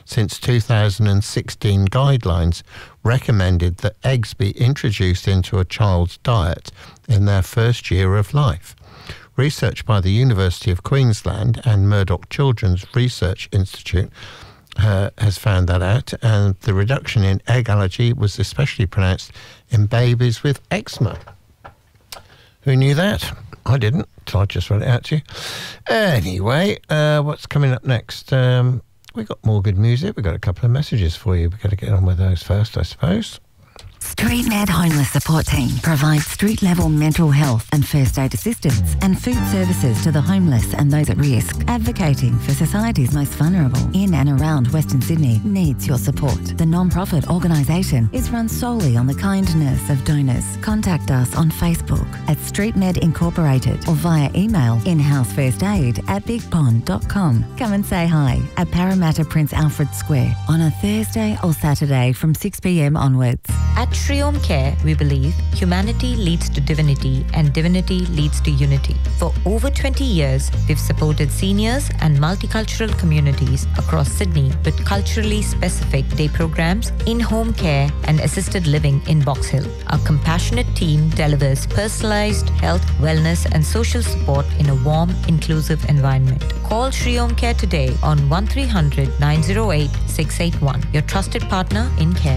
since 2016 guidelines recommended that eggs be introduced into a child's diet in their first year of life. Research by the University of Queensland and Murdoch Children's Research Institute has found that out, and the reduction in egg allergy was especially pronounced in babies with eczema. Who knew that? I didn't, so I just read it out to you. Anyway, what's coming up next? We got more good music. We've got a couple of messages for you. We've got to get on with those first, I suppose. StreetMed Homeless Support Team provides street-level mental health and first aid assistance and food services to the homeless and those at risk. Advocating for society's most vulnerable in and around Western Sydney needs your support. The non-profit organisation is run solely on the kindness of donors. Contact us on Facebook at StreetMed Incorporated or via email inhousefirstaid@bigpond.com. Come and say hi at Parramatta Prince Alfred Square on a Thursday or Saturday from 6 p.m. onwards. At Shriom Care, we believe humanity leads to divinity and divinity leads to unity. For over 20 years, we've supported seniors and multicultural communities across Sydney with culturally specific day programs, in-home care and assisted living in Box Hill. Our compassionate team delivers personalised health, wellness and social support in a warm, inclusive environment. Call Shriom Care today on 1300 908 681, your trusted partner in care.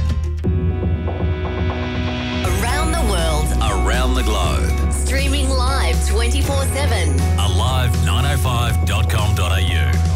Around the globe. Streaming live 24/7. Alive905.com.au.